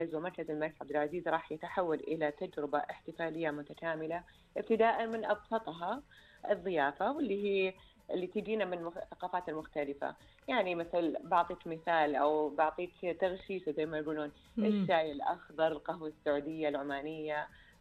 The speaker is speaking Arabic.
ومركز الملك عبد العزيز راح يتحول إلى تجربة احتفالية متكاملة، ابتداء من أبسطها الضيافة، واللي هي اللي تجينا من الثقافات المختلفة. يعني مثل بعطيك مثال أو بعطيك تغشيشة زي ما يقولون: إمم. الشاي الأخضر، القهوة السعودية العمانية،